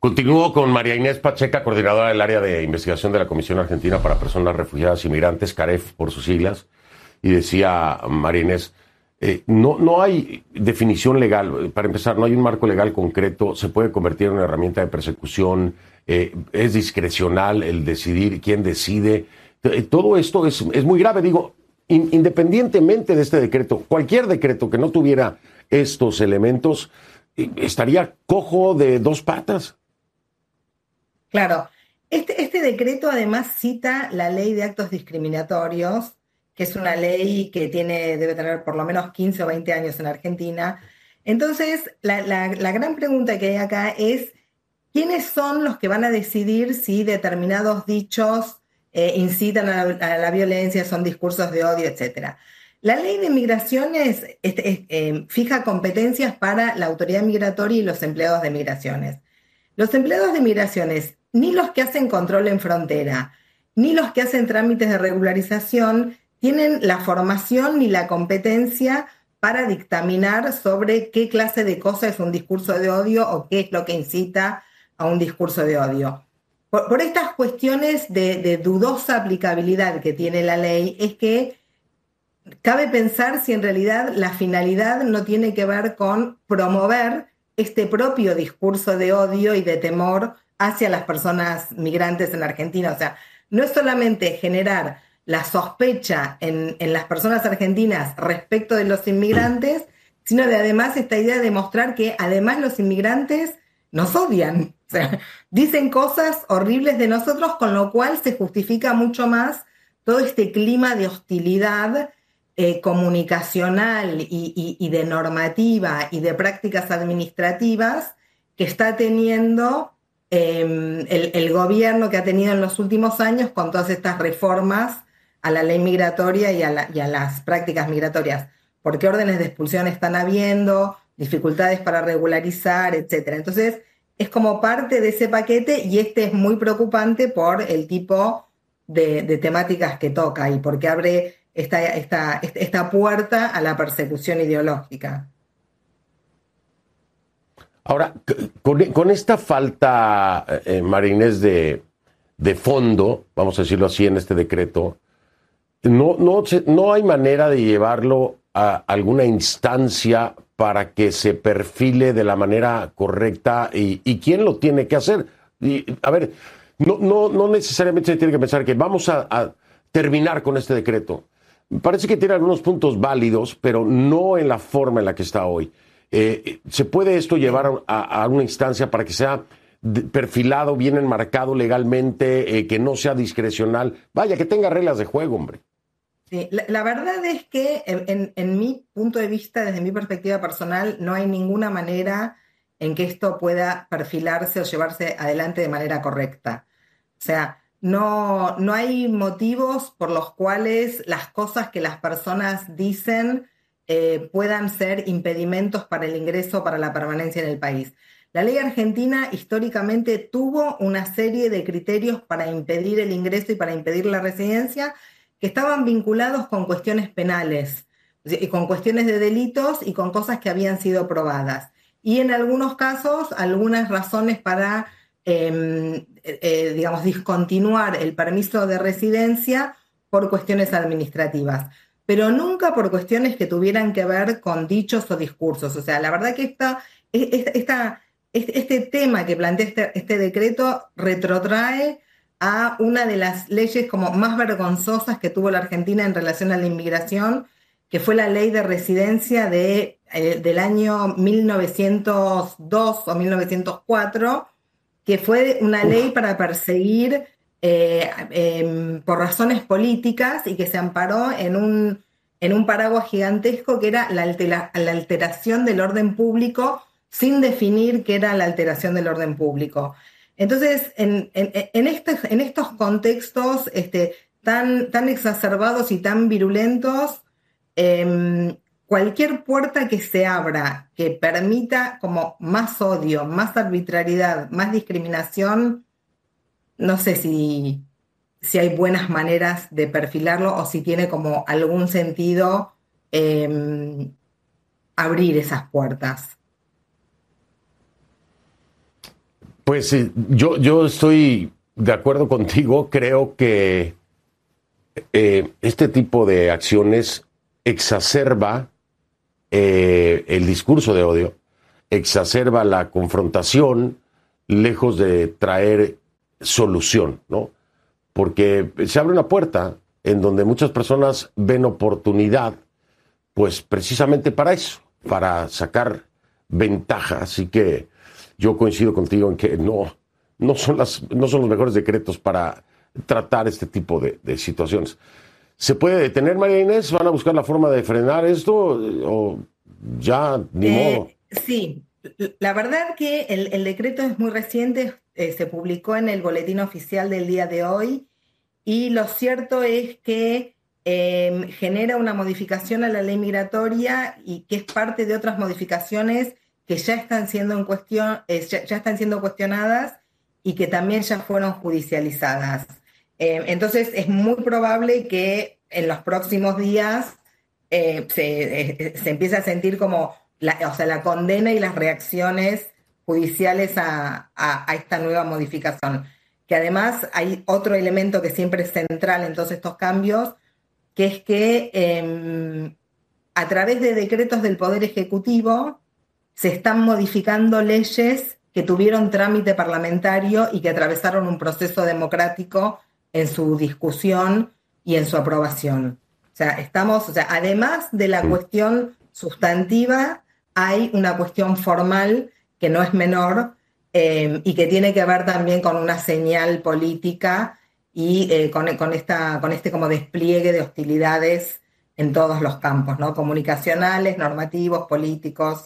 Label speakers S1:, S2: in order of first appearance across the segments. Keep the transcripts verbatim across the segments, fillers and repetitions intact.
S1: Continúo con María Inés Pacheca, coordinadora del área de investigación de la Comisión Argentina para Personas Refugiadas y Migrantes, CAREF por sus siglas, y decía María Inés, eh, no, no hay definición legal, para empezar, no hay un marco legal concreto, se puede convertir en una herramienta de persecución, eh, es discrecional el decidir quién decide, eh, todo esto es, es muy grave, digo, in, independientemente de este decreto, cualquier decreto que no tuviera estos elementos, eh, estaría cojo de dos patas.
S2: Claro, este, este decreto además cita la ley de actos discriminatorios, que es una ley que tiene, debe tener por lo menos quince o veinte años en Argentina. Entonces, la, la, la gran pregunta que hay acá es, ¿quiénes son los que van a decidir si determinados dichos eh, incitan a la, a la violencia, son discursos de odio, etcétera? La ley de migraciones este, es, eh, fija competencias para la autoridad migratoria y los empleados de migraciones. Los empleados de migraciones, ni los que hacen control en frontera, ni los que hacen trámites de regularización, tienen la formación ni la competencia para dictaminar sobre qué clase de cosa es un discurso de odio o qué es lo que incita a un discurso de odio. Por, por estas cuestiones de, de dudosa aplicabilidad que tiene la ley, es que cabe pensar si en realidad la finalidad no tiene que ver con promover este propio discurso de odio y de temor hacia las personas migrantes en Argentina. O sea, no es solamente generar la sospecha en, en las personas argentinas respecto de los inmigrantes, sino de además esta idea de mostrar que además los inmigrantes nos odian. O sea, dicen cosas horribles de nosotros, con lo cual se justifica mucho más todo este clima de hostilidad Eh, comunicacional y, y, y de normativa y de prácticas administrativas que está teniendo eh, el, el gobierno que ha tenido en los últimos años con todas estas reformas a la ley migratoria y a, la, y a las prácticas migratorias. ¿Por qué órdenes de expulsión están habiendo? Dificultades para regularizar, etcétera. Entonces, es como parte de ese paquete y este es muy preocupante por el tipo de, de temáticas que toca y porque abre Esta, esta, esta puerta a la persecución ideológica.
S1: Ahora, con, con esta falta, eh, María Inés, de, de fondo, vamos a decirlo así, en este decreto, no, no, no hay manera de llevarlo a alguna instancia para que se perfile de la manera correcta y, y quién lo tiene que hacer. Y, a ver, no, no, no necesariamente se tiene que pensar que vamos a, a terminar con este decreto. Parece que tiene algunos puntos válidos, pero no en la forma en la que está hoy. Eh, ¿Se puede esto llevar a, a una instancia para que sea perfilado, bien enmarcado legalmente, eh, que no sea discrecional? Vaya, que tenga reglas de juego, hombre.
S2: Sí, la, la verdad es que en, en, en mi punto de vista, desde mi perspectiva personal, no hay ninguna manera en que esto pueda perfilarse o llevarse adelante de manera correcta. O sea, No, no hay motivos por los cuales las cosas que las personas dicen eh, puedan ser impedimentos para el ingreso, para la permanencia en el país. La ley argentina históricamente tuvo una serie de criterios para impedir el ingreso y para impedir la residencia que estaban vinculados con cuestiones penales, y con cuestiones de delitos y con cosas que habían sido probadas. Y en algunos casos, algunas razones para Eh, eh, digamos, discontinuar el permiso de residencia por cuestiones administrativas, pero nunca por cuestiones que tuvieran que ver con dichos o discursos. O sea, la verdad que esta, esta, este, este tema que plantea este, este decreto retrotrae a una de las leyes como más vergonzosas que tuvo la Argentina en relación a la inmigración, que fue la ley de residencia de, eh, del año mil novecientos dos o mil novecientos cuatro, que fue una ley
S1: Uf.
S2: para perseguir eh, eh, por razones políticas y que se amparó en un, en un paraguas gigantesco que era la, altera, la alteración del orden público sin definir qué era la alteración del orden público. Entonces, en, en, en, estos, en estos contextos este, tan, tan exacerbados y tan virulentos, eh, cualquier puerta que se abra que permita como más odio, más arbitrariedad, más discriminación, no sé si, si hay buenas maneras de perfilarlo o si tiene como algún sentido eh, abrir esas puertas.
S1: Pues Pues eh, yo, yo estoy de acuerdo contigo. Creo que eh, este tipo de acciones exacerba eh, el discurso de odio, exacerba la confrontación, lejos de traer solución, ¿no? Porque se abre una puerta en donde muchas personas ven oportunidad, pues precisamente para eso, para sacar ventaja. Así que yo coincido contigo en que no, no son las, no son los mejores decretos para tratar este tipo de, de situaciones. ¿Se puede detener, María Inés? ¿Van a buscar la forma de frenar esto o ya ni
S2: Eh,
S1: modo?
S2: sí, la verdad que el, el decreto es muy reciente, eh, se publicó en el boletín oficial del día de hoy, y lo cierto es que eh, genera una modificación a la ley migratoria y que es parte de otras modificaciones que ya están siendo en cuestión, eh, ya, ya están siendo cuestionadas y que también ya fueron judicializadas. Eh, entonces es muy probable que en los próximos días eh, se, eh, se empiece a sentir como la, o sea, la condena y las reacciones judiciales a, a, a esta nueva modificación. Que además hay otro elemento que siempre es central en todos estos cambios, que es que eh, a través de decretos del Poder Ejecutivo se están modificando leyes que tuvieron trámite parlamentario y que atravesaron un proceso democrático en su discusión y en su aprobación. O sea, estamos, o sea, además de la cuestión sustantiva, hay una cuestión formal que no es menor, eh, y que tiene que ver también con una señal política y eh, con, con, esta, con este como despliegue de hostilidades en todos los campos, ¿no? Comunicacionales, normativos, políticos.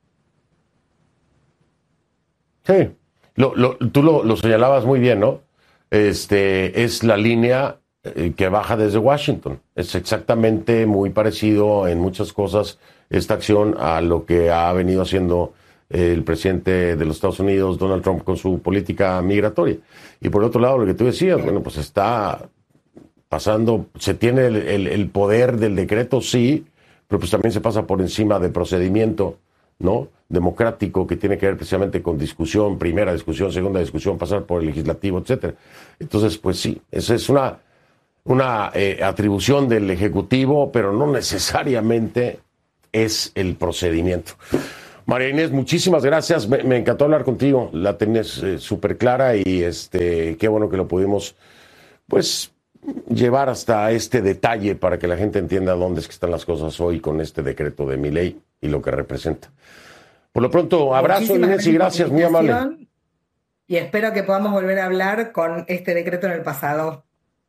S1: Sí, lo, lo, tú lo, lo señalabas muy bien, ¿no? Este, es la línea eh, que baja desde Washington. Es exactamente muy parecido en muchas cosas esta acción a lo que ha venido haciendo eh, el presidente de los Estados Unidos, Donald Trump, con su política migratoria. Y por otro lado, lo que tú decías, bueno, pues está pasando, se tiene el, el, el poder del decreto, sí, pero pues también se pasa por encima del procedimiento, ¿no?, democrático, que tiene que ver precisamente con discusión, primera discusión, segunda discusión, pasar por el legislativo, etcétera. Entonces, pues sí, esa es una, una eh, atribución del Ejecutivo, pero no necesariamente es el procedimiento. María Inés, muchísimas gracias, me, me encantó hablar contigo, la tenés eh, súper clara y este, qué bueno que lo pudimos, pues, llevar hasta este detalle para que la gente entienda dónde es que están las cosas hoy con este decreto de Milei y lo que representa. Por lo pronto, abrazo, Inés, y gracias, muy amable.
S2: Y espero que podamos volver a hablar con este decreto en el pasado.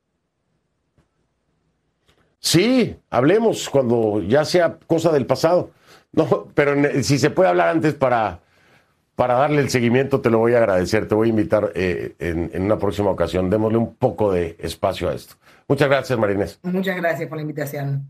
S1: Sí, hablemos cuando ya sea cosa del pasado. No, pero si se puede hablar antes para, para darle el seguimiento, te lo voy a agradecer. Te voy a invitar eh, en, en una próxima ocasión. Démosle un poco de espacio a esto. Muchas gracias, María Inés.
S2: Muchas gracias por la invitación.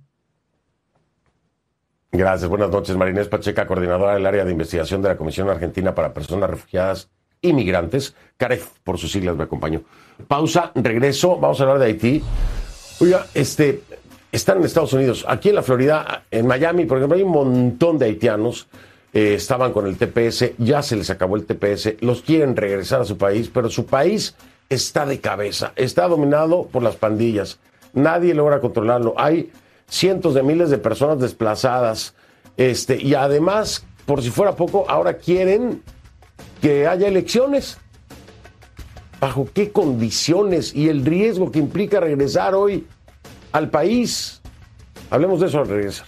S1: Gracias, buenas noches. María Inés Pacheca, coordinadora del área de investigación de la Comisión Argentina para Personas Refugiadas y Migrantes. CAREF, por sus siglas, me acompañó. Pausa, regreso, vamos a hablar de Haití. Oiga, este, están en Estados Unidos, aquí en la Florida, en Miami, por ejemplo, hay un montón de haitianos, eh, estaban con el T P S, ya se les acabó el T P S, los quieren regresar a su país, pero su país está de cabeza, está dominado por las pandillas, nadie logra controlarlo, hay cientos de miles de personas desplazadas, este, y además, por si fuera poco, ahora quieren que haya elecciones. ¿Bajo qué condiciones? Y el riesgo que implica regresar hoy al país. Hablemos de eso al regresar.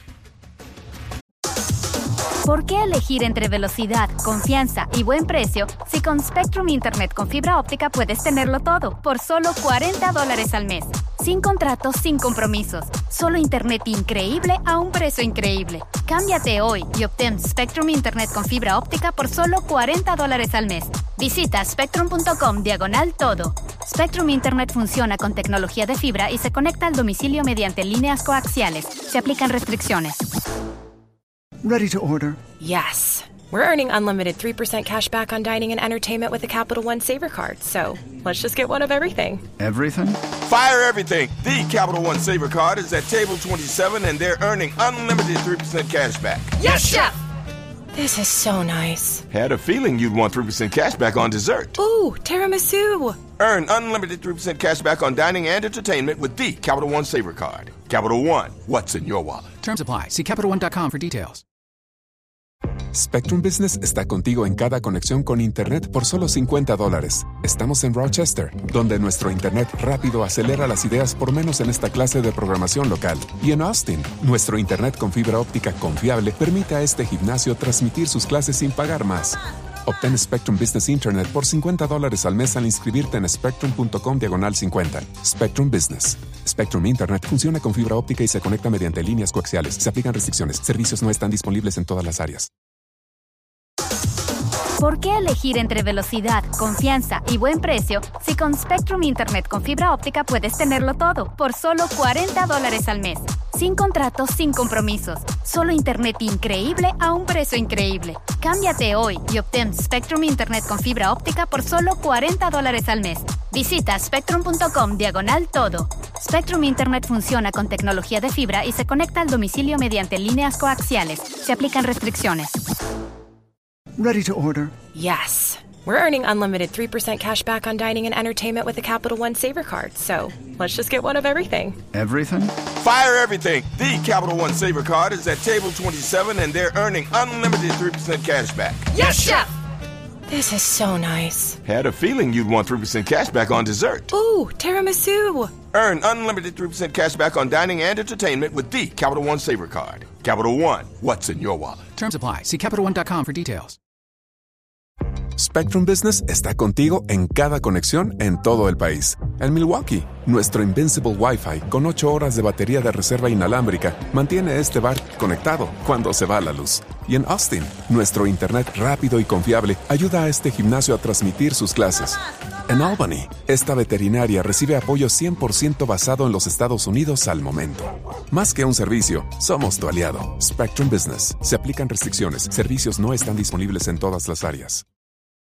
S3: ¿Por qué elegir entre velocidad, confianza y buen precio si con Spectrum Internet con fibra óptica puedes tenerlo todo por solo cuarenta dólares al mes? Sin contratos, sin compromisos. Solo internet increíble a un precio increíble. Cámbiate hoy y obtén Spectrum Internet con fibra óptica por solo cuarenta dólares al mes. Visita spectrum.com diagonal todo. Spectrum Internet funciona con tecnología de fibra y se conecta al domicilio mediante líneas coaxiales. Se aplican restricciones.
S4: Ready to order?
S5: Yes. We're earning unlimited three percent cash back on dining and entertainment with the Capital One Saver Card, so let's just get one of everything.
S4: Everything?
S6: Fire everything! The Capital One Saver Card is at table twenty-seven and they're earning unlimited three percent cash back.
S5: Yes, Chef! This is so nice.
S6: Had a feeling you'd want three percent cash back on dessert.
S5: Ooh, tiramisu.
S6: Earn unlimited three percent cash back on dining and entertainment with the Capital One Savor Card. Capital One, what's in your wallet?
S7: Terms apply. See Capital One dot com for details.
S8: Spectrum Business está contigo en cada conexión con Internet por solo cincuenta dólares. Estamos en Rochester, donde nuestro Internet rápido acelera las ideas por menos en esta clase de programación local. Y en Austin, nuestro Internet con fibra óptica confiable permite a este gimnasio transmitir sus clases sin pagar más. Obtén Spectrum Business Internet por cincuenta dólares al mes al inscribirte en spectrum.com diagonal cincuenta. Spectrum Business. Spectrum Internet funciona con fibra óptica y se conecta mediante líneas coaxiales. Se aplican restricciones. Servicios no están disponibles en todas las áreas.
S3: ¿Por qué elegir entre velocidad, confianza y buen precio si con Spectrum Internet con fibra óptica puedes tenerlo todo por solo cuarenta dólares al mes? Sin contratos, sin compromisos. Solo Internet increíble a un precio increíble. Cámbiate hoy y obtén Spectrum Internet con fibra óptica por solo cuarenta dólares al mes. Visita spectrum.com diagonal todo. Spectrum Internet funciona con tecnología de fibra y se conecta al domicilio mediante líneas coaxiales. Se aplican restricciones.
S4: Ready to order.
S5: Yes. We're earning unlimited three percent cash back on dining and entertainment with the Capital One Savor Card, so let's just get one of everything.
S4: Everything?
S6: Fire everything. The Capital One Savor Card is at table twenty-seven, and they're earning unlimited three percent cash back.
S5: Yes, Chef! This is so nice.
S6: Had a feeling you'd want three percent cash back on dessert.
S5: Ooh, tiramisu.
S6: Earn unlimited three percent cash back on dining and entertainment with the Capital One Savor Card. Capital One, what's in your wallet?
S7: Terms apply. See Capital One dot com for details.
S8: Spectrum Business está contigo en cada conexión en todo el país. En Milwaukee, nuestro Invincible Wi-Fi con ocho horas de batería de reserva inalámbrica mantiene este bar conectado cuando se va la luz. Y en Austin, nuestro Internet rápido y confiable ayuda a este gimnasio a transmitir sus clases. En Albany, esta veterinaria recibe apoyo cien por ciento basado en los Estados Unidos al momento. Más que un servicio, somos tu aliado. Spectrum Business. Se aplican restricciones. Servicios no están disponibles en todas las áreas.